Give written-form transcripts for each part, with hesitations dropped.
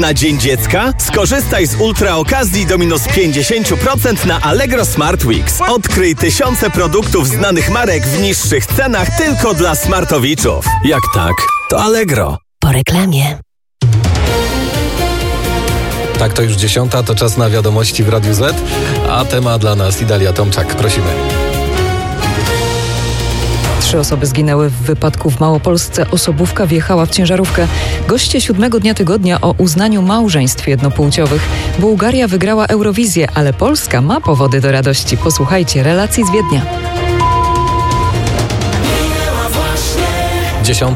Na Dzień Dziecka skorzystaj z ultra okazji do minus 50% na Allegro Smart Weeks. Odkryj tysiące produktów znanych marek w niższych cenach tylko dla smartowiczów. Jak tak, to Allegro. Po reklamie. Tak, to już 10, to czas na wiadomości w Radiu Z, a temat dla nas Idalia Tomczak. Prosimy. 3 osoby zginęły w wypadku w Małopolsce. Osobówka wjechała w ciężarówkę. Goście 7 dnia tygodnia o uznaniu małżeństw jednopłciowych. Bułgaria wygrała Eurowizję, ale Polska ma powody do radości. Posłuchajcie relacji z Wiednia. 10.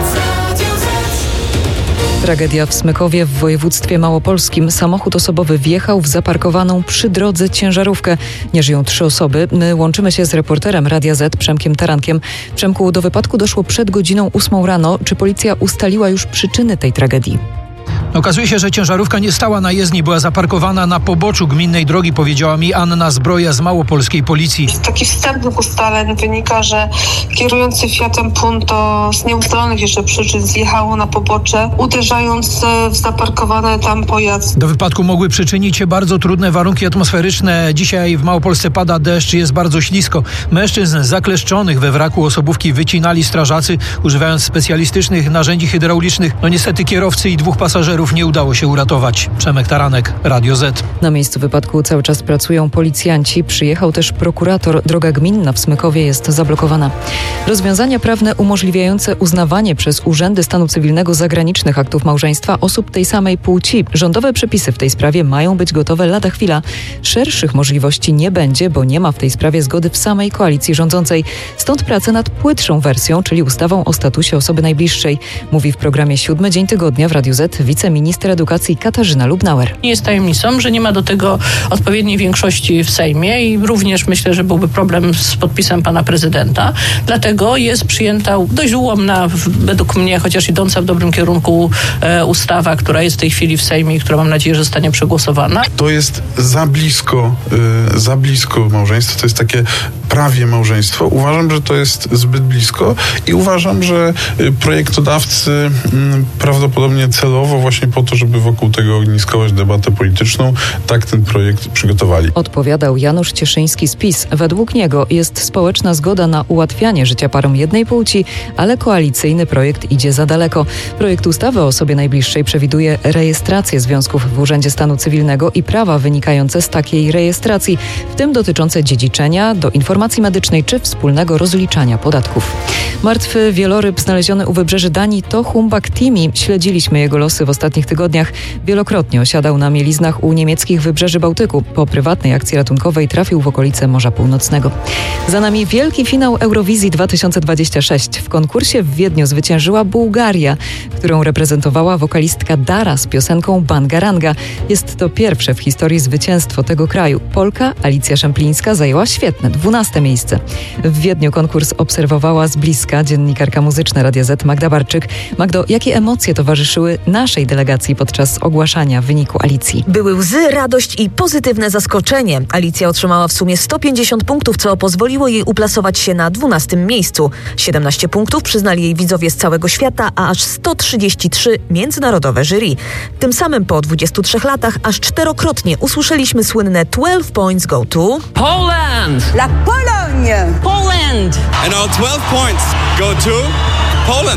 Tragedia w Smykowie w województwie małopolskim. Samochód osobowy wjechał w zaparkowaną przy drodze ciężarówkę. Nie żyją 3 osoby. My łączymy się z reporterem Radia Z, Przemkiem Tarankiem. Przemku, do wypadku doszło przed godziną 8 rano. Czy policja ustaliła już przyczyny tej tragedii? Okazuje się, że ciężarówka nie stała na jezdni, była zaparkowana na poboczu gminnej drogi, powiedziała mi Anna Zbroja z małopolskiej policji. Z takich wstępnych ustaleń wynika, że kierujący Fiatem Punto z nieustalonych jeszcze przyczyn zjechało na pobocze, uderzając w zaparkowany tam pojazd. Do wypadku mogły przyczynić się bardzo trudne warunki atmosferyczne. Dzisiaj w Małopolsce pada deszcz, jest bardzo ślisko. Mężczyzn zakleszczonych we wraku osobówki wycinali strażacy, używając specjalistycznych narzędzi hydraulicznych. No niestety kierowcy i 2 pasażerów nie udało się uratować. Przemek Taranek, Radio Z. Na miejscu wypadku cały czas pracują policjanci. Przyjechał też prokurator. Droga gminna w Smykowie jest zablokowana. Rozwiązania prawne umożliwiające uznawanie przez urzędy stanu cywilnego zagranicznych aktów małżeństwa osób tej samej płci. Rządowe przepisy w tej sprawie mają być gotowe lada chwila. Szerszych możliwości nie będzie, bo nie ma w tej sprawie zgody w samej koalicji rządzącej. Stąd prace nad płytszą wersją, czyli ustawą o statusie osoby najbliższej. Mówi w programie 7 Dzień Tygodnia w Radiu Z wiceminister edukacji Katarzyna Lubnauer. Nie jest tajemnicą, że nie ma do tego odpowiedniej większości w Sejmie i również myślę, że byłby problem z podpisem pana prezydenta. Dlatego jest przyjęta dość ułomna, według mnie, chociaż idąca w dobrym kierunku ustawa, która jest w tej chwili w Sejmie i która mam nadzieję, że zostanie przegłosowana. To jest za blisko małżeństwo, to jest takie prawie małżeństwo. Uważam, że to jest zbyt blisko i uważam, że projektodawcy prawdopodobnie celowo właśnie po to, żeby wokół tego ogniskować debatę polityczną, tak ten projekt przygotowali. Odpowiadał Janusz Cieszyński z PiS. Według niego jest społeczna zgoda na ułatwianie życia parom jednej płci, ale koalicyjny projekt idzie za daleko. Projekt ustawy o osobie najbliższej przewiduje rejestrację związków w Urzędzie Stanu Cywilnego i prawa wynikające z takiej rejestracji, w tym dotyczące dziedziczenia, do informacji medycznej czy wspólnego rozliczania podatków. Martwy wieloryb znaleziony u wybrzeży Danii to humbug Timi. Śledziliśmy jego losy w ostatnich tygodniach. Wielokrotnie osiadał na mieliznach u niemieckich wybrzeży Bałtyku. Po prywatnej akcji ratunkowej trafił w okolice Morza Północnego. Za nami wielki finał Eurowizji 2026. W konkursie w Wiedniu zwyciężyła Bułgaria, którą reprezentowała wokalistka Dara z piosenką Bangaranga. Jest to pierwsze w historii zwycięstwo tego kraju. Polka Alicja Szemplińska zajęła świetne 12. miejsce. W Wiedniu konkurs obserwowała z bliska dziennikarka muzyczna Radia Z Magda Barczyk. Magdo, jakie emocje towarzyszyły naszej delegacji podczas ogłaszania wyniku Alicji? Były łzy, radość i pozytywne zaskoczenie. Alicja otrzymała w sumie 150 punktów, co pozwoliło jej uplasować się na 12. miejscu. 17 punktów przyznali jej widzowie z całego świata, a aż 133 międzynarodowe jury. Tym samym po 23 latach aż 4-krotnie usłyszeliśmy słynne 12 points go to Poland! La Pologne! Poland! And all 12 points go to Poland.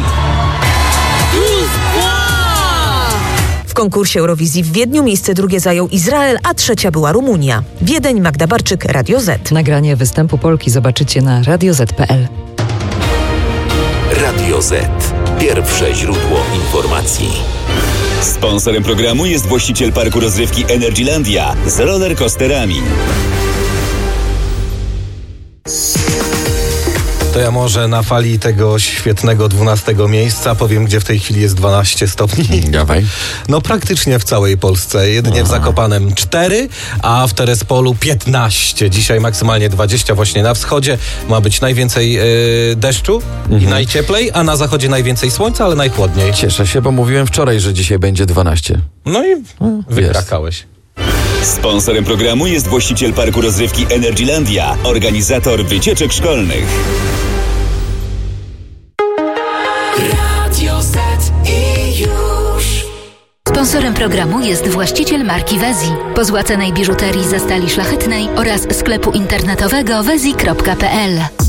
W konkursie Eurowizji w Wiedniu miejsce drugie zajął Izrael, a trzecia była Rumunia. Wiedeń, Magda Barczyk, Radio Z. Nagranie występu Polki zobaczycie na radioz.pl. Radio Z. Pierwsze źródło informacji. Sponsorem programu jest właściciel parku rozrywki Energylandia z rollercoasterami. To ja może na fali tego świetnego 12 miejsca powiem, gdzie w tej chwili jest 12 stopni. Dawaj. No praktycznie w całej Polsce. Jedynie w Zakopanem 4, a w Terespolu 15. Dzisiaj maksymalnie 20 właśnie na wschodzie. Ma być najwięcej deszczu i najcieplej, a na zachodzie najwięcej słońca, ale najchłodniej. Cieszę się, bo mówiłem wczoraj, że dzisiaj będzie 12. No i wykrakałeś. Sponsorem programu jest właściciel parku rozrywki Energylandia, organizator wycieczek szkolnych. Radio Z i już. Sponsorem programu programu jest właściciel marki Wezi. Po złacanej biżuterii ze stali szlachetnej oraz sklepu internetowego wezi.pl.